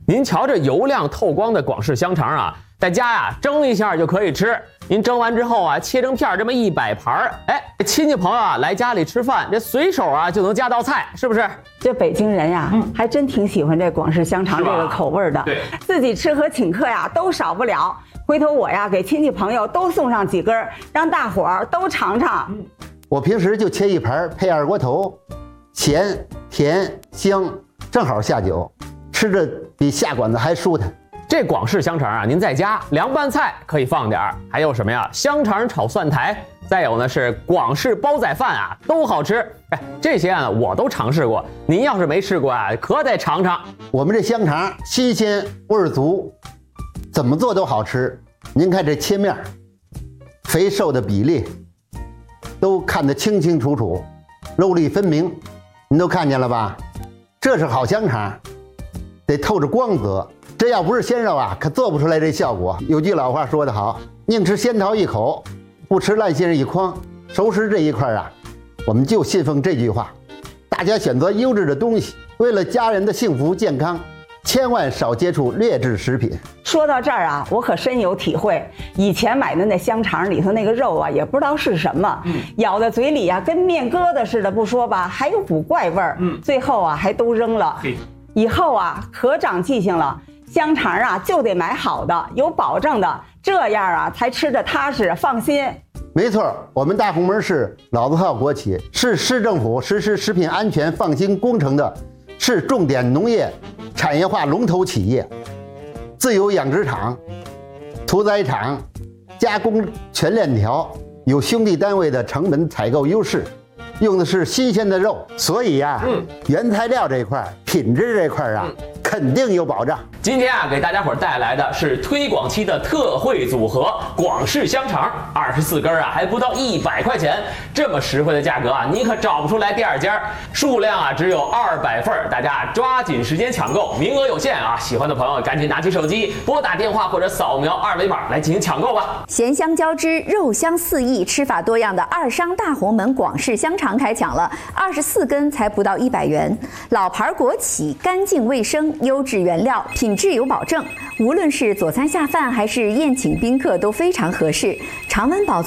您瞧这油亮透光的广式香肠啊，在家呀蒸一下就可以吃。您蒸完之后啊，切成片这么100盘，哎，亲戚朋友啊来家里吃饭，这随手啊就能加道菜，是不是？ 这北京人呀，还真挺喜欢这广式香肠这个口味的。 对， 自己吃和请客呀都少不了。回头我呀给亲戚朋友都送上几根，让大伙儿都尝尝。 我平时就切一盘配2锅头，咸甜香，正好下酒，吃着比下馆子还舒坦。 这广式香肠啊，您在家凉拌菜可以放点儿，还有什么呀？香肠炒蒜苔，再有呢是广式煲仔饭啊，都好吃。哎，这些啊我都尝试过，您要是没试过啊，可得尝尝。 我们这香肠新鲜味儿足，怎么做都好吃。您看这切面，肥瘦的比例都看得清清楚楚，肉粒分明，您都看见了吧？这是好香肠，得透着光泽。这要不是鲜肉啊，可做不出来这效果。有句老话说得好，宁吃仙桃一口，不吃烂杏一筐。熟食这一块啊，我们就信奉这句话，大家选择优质的东西，为了家人的幸福健康，千万少接触劣质食品。 说到这儿啊，我可深有体会。以前买的那香肠里头那个肉啊，也不知道是什么，咬在嘴里啊，跟面疙瘩似的不说吧，还有股怪味儿。最后啊，还都扔了。以后啊，可长记性了。香肠啊，就得买好的，有保证的，这样啊才吃着踏实放心。 没错，我们大红门市老字号国企，是市政府实施食品安全放心工程的市重点农业产业化龙头企业，自有养殖场、屠宰场、加工全链条，有兄弟单位的成本采购优势，用的是新鲜的肉，所以呀，原材料这一块、品质这块啊，肯定有保障。 今天啊，给大家伙带来的是推广期的特惠组合广式香肠，24根啊，还不到100块钱，这么实惠的价格啊，你可找不出来第二家。数量啊只有200份，大家抓紧时间抢购，名额有限啊！喜欢的朋友赶紧拿起手机，拨打电话或者扫描2维码来进行抢购吧。 咸香交织，肉香四溢，吃法多样的二商大红门广式香肠开抢了，24根才不到100元，老牌国企，干净卫生，优质原料，品质有保证，无论是佐餐下饭还是宴请宾客都非常合适，常温保存。